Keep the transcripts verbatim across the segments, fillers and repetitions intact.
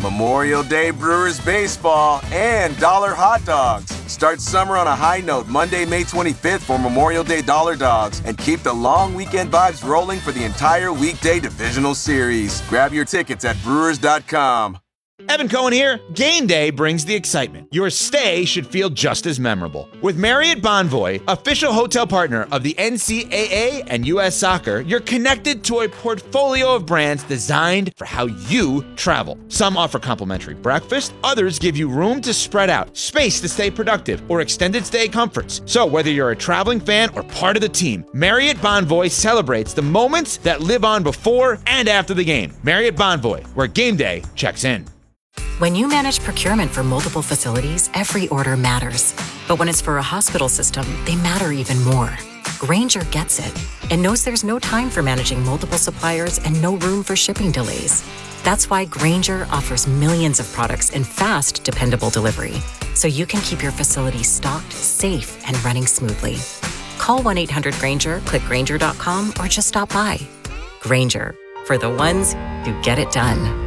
Memorial Day Brewers baseball and dollar hot dogs. Start summer on a high note Monday, May twenty-fifth for Memorial Day Dollar Dogs and keep the long weekend vibes rolling for the entire weekday divisional series. Grab your tickets at brewers dot com. Evan Cohen here. Game day brings the excitement. Your stay should feel just as memorable. With Marriott Bonvoy, official hotel partner of the N C double A and U S Soccer, you're connected to a portfolio of brands designed for how you travel. Some offer complimentary breakfast, others give you room to spread out, space to stay productive, or extended stay comforts. So whether you're a traveling fan or part of the team, Marriott Bonvoy celebrates the moments that live on before and after the game. Marriott Bonvoy, where game day checks in. When you manage procurement for multiple facilities, every order matters. But when it's for a hospital system, they matter even more. Grainger gets it and knows there's no time for managing multiple suppliers and no room for shipping delays. That's why Grainger offers millions of products in fast, dependable delivery, so you can keep your facility stocked, safe, and running smoothly. Call one eight hundred Grainger, click Grainger dot com, or just stop by. Grainger, for the ones who get it done.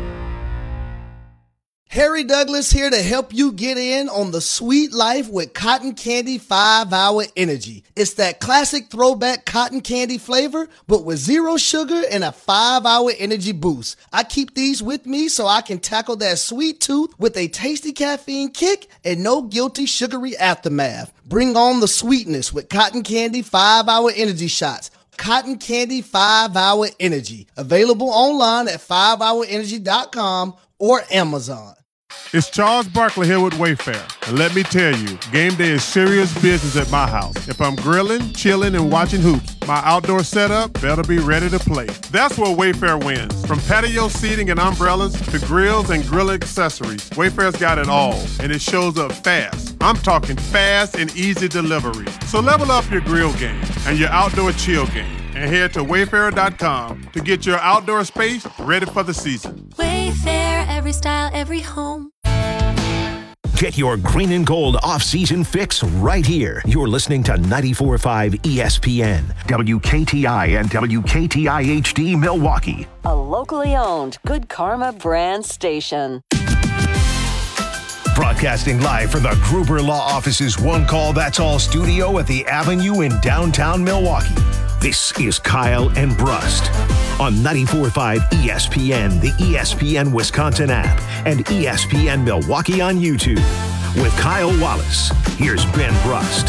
Harry Douglas here to help you get in on the sweet life with Cotton Candy five hour Energy. It's that classic throwback cotton candy flavor, but with zero sugar and a five hour energy boost. I keep these with me so I can tackle that sweet tooth with a tasty caffeine kick and no guilty sugary aftermath. Bring on the sweetness with Cotton Candy five hour Energy shots. Cotton Candy five hour Energy. Available online at five hour energy dot com or Amazon. It's Charles Barkley here with Wayfair. And let me tell you, game day is serious business at my house. If I'm grilling, chilling, and watching hoops, my outdoor setup better be ready to play. That's where Wayfair wins. From patio seating and umbrellas to grills and grill accessories, Wayfair's got it all, and it shows up fast. I'm talking fast and easy delivery. So level up your grill game and your outdoor chill game, and head to wayfair dot com to get your outdoor space ready for the season. Wayfair, every style, every home. Get your green and gold off-season fix right here. You're listening to ninety-four point five E S P N, W K T I and W K T I H D Milwaukee. A locally owned Good Karma brand station. Broadcasting live from the Gruber Law Office's One Call That's All studio at the Avenue in downtown Milwaukee. This is Kyle and Brust on ninety-four point five E S P N, the E S P N Wisconsin app, and E S P N Milwaukee on YouTube. With Kyle Wallace, here's Ben Brust.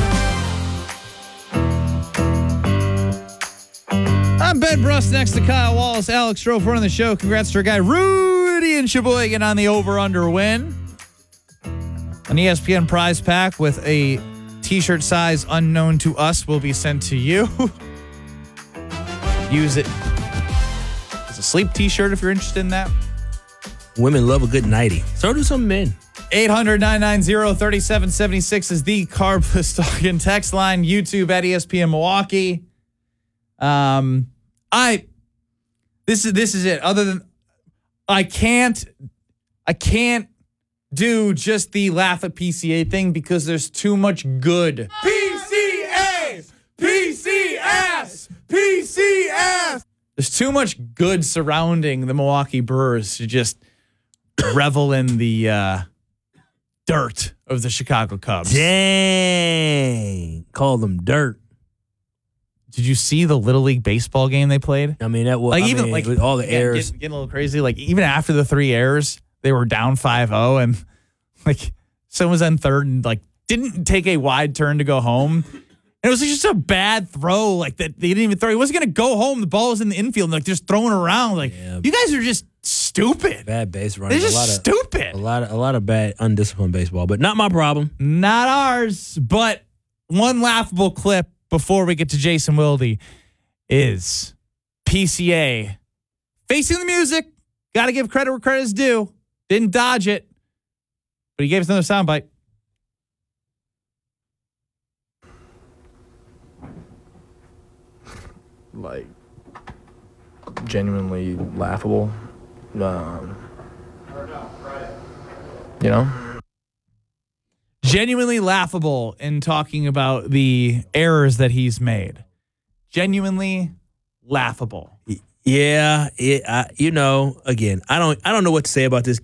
I'm Ben Brust, next to Kyle Wallace. Alex Strofe running the show. Congrats to our guy Rudy and Sheboygan on the over-under win. An E S P N prize pack with a t-shirt size unknown to us will be sent to you. Use it as a sleep t-shirt if you're interested in that. Women love a good nightie. So do some men. eight hundred, nine nine zero, three seven seven six is the Carpus Talking text line. YouTube at E S P N Milwaukee. Um, I, this is, this is it. Other than, I can't, I can't do just the laugh at P C A thing because there's too much good. P C A! P C S! P C S! There's too much good surrounding the Milwaukee Brewers to just revel in the uh, dirt of the Chicago Cubs. Dang. Call them dirt. Did you see the Little League baseball game they played? I mean, that was like I even mean, like with all the yeah, errors. Getting, getting a little crazy. Like even after the three errors, they were down five oh and like someone was on third and like didn't take a wide turn to go home. And it was just a bad throw. Like that they didn't even throw. He wasn't gonna go home. The ball was in the infield, and like just throwing around. Like yeah. You guys are just stupid. Bad base running. They're just a lot of, stupid. A lot of a lot of bad undisciplined baseball, but not my problem. Not ours. But one laughable clip before we get to Jason Wilde is P C A facing the music. Got to give credit where credit is due. Didn't dodge it, but he gave us another soundbite. Like, genuinely laughable. Um, you know? Genuinely laughable in talking about the errors that he's made. Genuinely laughable. Yeah, it, I, you know, again, I don't, I don't know what to say about this